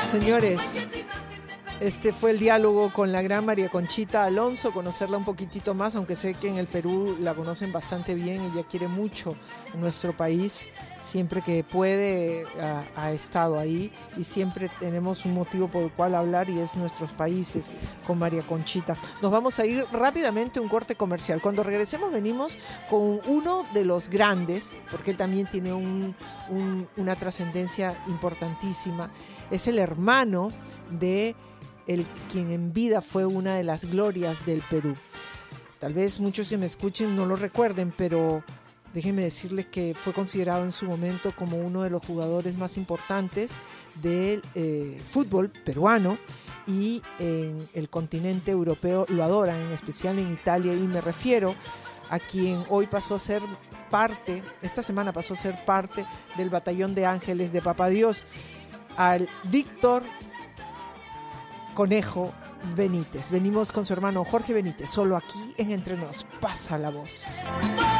Señores, este fue el diálogo con la gran María Conchita Alonso, conocerla un poquitito más, aunque sé que en el Perú la conocen bastante bien, ella quiere mucho nuestro país, siempre que puede ha estado ahí y siempre tenemos un motivo por el cual hablar y es nuestros países con María Conchita. Nos vamos a ir rápidamente a un corte comercial. Cuando regresemos venimos con uno de los grandes, porque él también tiene una trascendencia importantísima, es el hermano de quien en vida fue una de las glorias del Perú. Tal vez muchos que me escuchen no lo recuerden, pero déjenme decirles que fue considerado en su momento como uno de los jugadores más importantes del fútbol peruano, y en el continente europeo lo adoran, en especial en Italia, y me refiero a quien hoy pasó a ser parte, esta semana pasó a ser parte del batallón de ángeles de Papá Dios, al Víctor Conejo Benítez. Venimos con su hermano Jorge Benítez, solo aquí en Entre Nos. Pasa la voz.